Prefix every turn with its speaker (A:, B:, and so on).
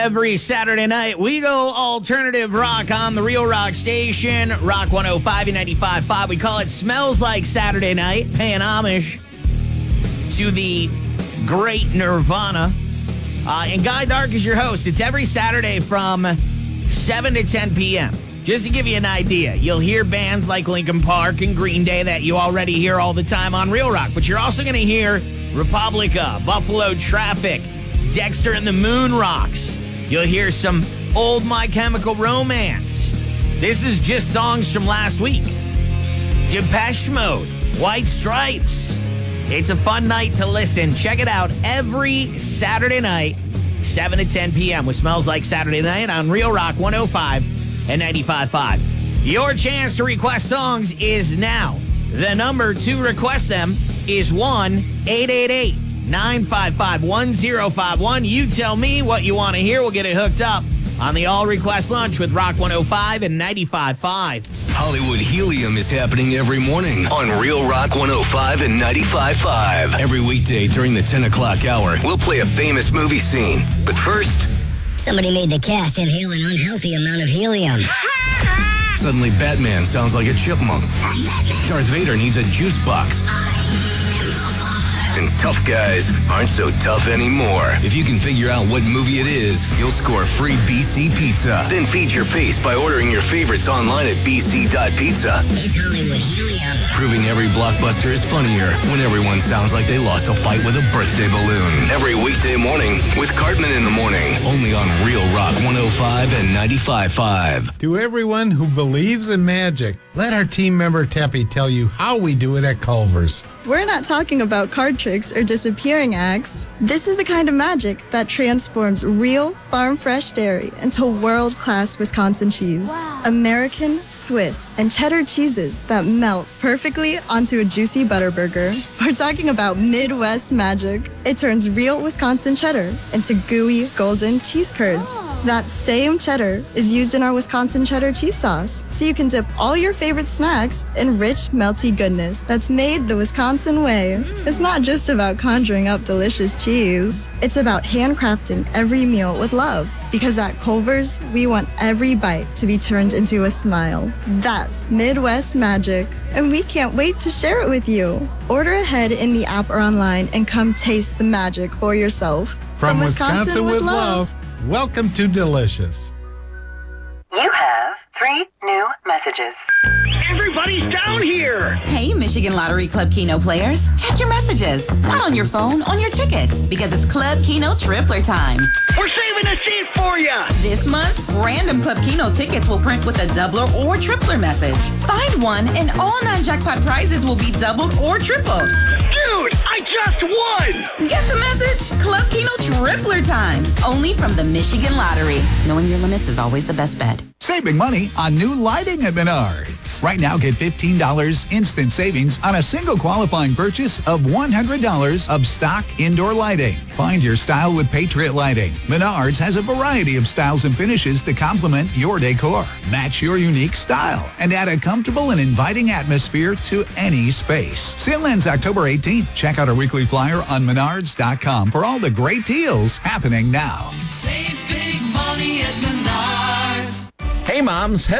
A: Every Saturday night, we go alternative rock on the Real Rock Station, Rock 105 and 95.5. We call it Smells Like Saturday Night, paying homage to the great Nirvana. And Guy Dark is your host. It's every Saturday from 7 to 10 p.m. Just to give you an idea, you'll hear bands like Linkin Park and Green Day that you already hear all the time on Real Rock, but you're also going to hear Republica, Buffalo Traffic, Dexter and the Moon Rocks. You'll hear some old My Chemical Romance. This is just songs from last week. Depeche Mode, White Stripes. It's a fun night to listen. Check it out every Saturday night, 7 to 10 p.m. with Smells Like Saturday Night on Real Rock 105 and 95.5. Your chance to request songs is now. The number to request them is 1-888-955-1051. You tell me what you want to hear. We'll get it hooked up on the All Request Lunch with Rock 105 and 95.5.
B: Hollywood Helium is happening every morning on Real Rock 105 and 95.5. Every weekday during the 10 o'clock hour, we'll play a famous movie scene. But first,
C: somebody made the cast inhale an unhealthy amount of helium.
B: suddenly Batman sounds like a chipmunk. Darth Vader needs a juice box. And tough guys aren't so tough anymore. If you can figure out what movie it is, you'll score free BC Pizza. Then feed your face by ordering your favorites online at bc.pizza.
C: It's Hollywood Helium.
B: Proving every blockbuster is funnier when everyone sounds like they lost a fight with a birthday balloon. Every weekday morning with Cartman in the Morning. Only on Real Rock 105 and 95.5.
D: To everyone who believes in magic, let our team member Teppy tell you how we do it at Culver's.
E: We're not talking about card tricks or disappearing acts. This is the kind of magic that transforms real farm-fresh dairy into world-class Wisconsin cheese. Wow. American, Swiss, and cheddar cheeses that melt perfectly onto a juicy butter burger. We're talking about Midwest magic. It turns real Wisconsin cheddar into gooey, golden cheese curds. Oh. That same cheddar is used in our Wisconsin cheddar cheese sauce, so you can dip all your favorite snacks in rich, melty goodness that's made the Wisconsin way. It's not just about conjuring up delicious cheese. It's about handcrafting every meal with love. Because at Culver's, we want every bite to be turned into a smile. That's Midwest magic, and we can't wait to share it with you. Order ahead in the app or online and come taste the magic for yourself.
D: From Wisconsin with love, welcome to Delicious.
F: You have 3 new messages.
G: Everybody's down here!
H: Hey, Michigan Lottery Club Keno players. Check your messages. Not on your phone, on your tickets. Because it's Club Keno Tripler time.
G: We're saving a seat for you!
H: This month, random Club Keno tickets will print with a doubler or tripler message. Find one and all non-jackpot prizes will be doubled or tripled.
G: Dude, I just won!
H: Get the message? Club Keno Tripler time. Only from the Michigan Lottery. Knowing your limits is always the best bet.
I: Saving money on new lighting at Menards. Right now, get $15 instant savings on a single qualifying purchase of $100 of stock indoor lighting. Find your style with Patriot Lighting. Menards has a variety of styles and finishes to complement your decor. Match your unique style and add a comfortable and inviting atmosphere to any space. Sale ends October 18th. Check out our weekly flyer on menards.com for all the great deals happening now.
A: Hey, moms.